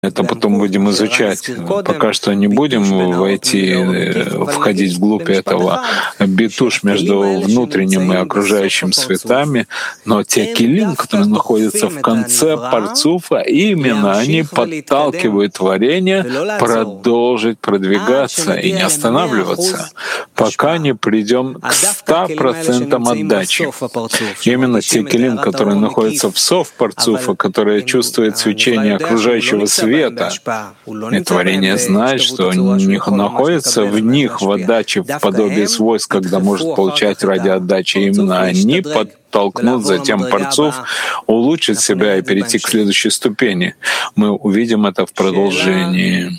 это потом будем изучать. Пока что не будем входить вглубь этого битуш между внутренним и окружающим светами, но те килим, которые находятся в конце парцуфа, именно они подталкивают творение продолжить продвигаться и не останавливаться, пока не придем к 100% отдачи. Именно те килим, которые находятся в сов парцуфа, которые чувствуют свечение окружающего света, и творение знает, что не находится в них в отдаче в подобии свойств, когда может получать ради отдачи. Именно они подтолкнут затем парцуф улучшить себя и перейти к следующей ступени. Мы увидим это в продолжении.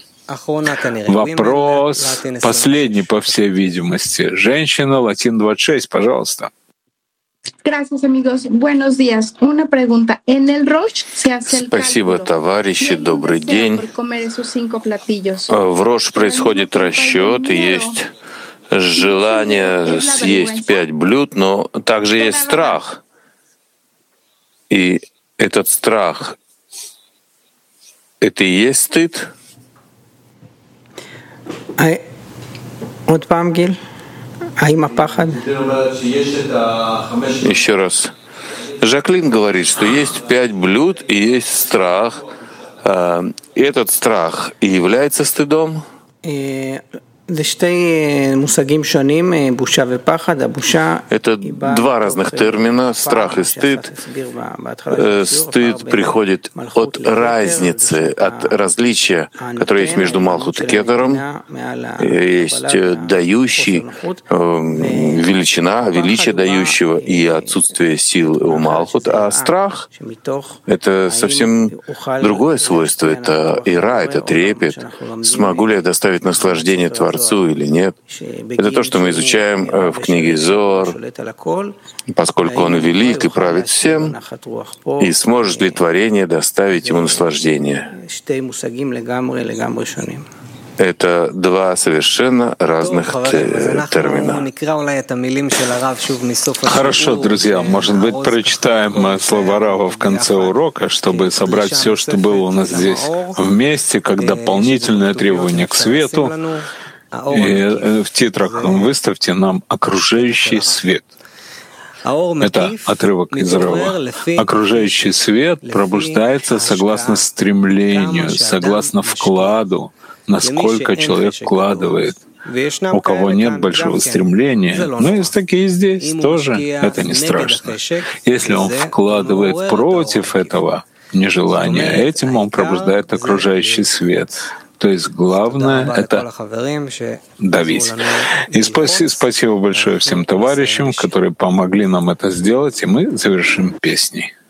Вопрос последний, по всей видимости. Женщина, Латин 26, пожалуйста. Gracias, amigos. Buenos días. Una pregunta. En el Rosh se hace el Спасибо, товарищи. Добрый день. В Рош происходит расчет, и есть желание съесть 5 блюд, но также есть страх. И этот страх — это и есть стыд? Еще раз. Жаклин говорит, что есть 5 блюд и есть страх. Этот страх и является стыдом? Это два разных термина — страх и стыд. Стыд приходит от разницы, от различия, которое есть между Малхут и Кетером. Есть дающий, величина, величие дающего и отсутствие сил у Малхут. А страх — это совсем другое свойство. Это ира, это трепет. Смогу ли я доставить наслаждение Творцу или нет? Это то, что мы изучаем в книге Зоар, поскольку он велик и правит всем, и сможет ли творение доставить ему наслаждение. Это два совершенно разных термина. Хорошо, друзья, может быть, прочитаем слова Рава в конце урока, чтобы собрать все, что было у нас здесь вместе, как дополнительное требование к свету. И в титрах выставьте нам окружающий свет. Это отрывок из Рава. Окружающий свет пробуждается согласно стремлению, согласно вкладу, насколько человек вкладывает. У кого нет большого стремления, но есть такие здесь тоже, это не страшно. Если он вкладывает против этого нежелания, этим он пробуждает окружающий свет. То есть главное — это давить. И спасибо большое всем товарищам, которые помогли нам это сделать, и мы завершим песней.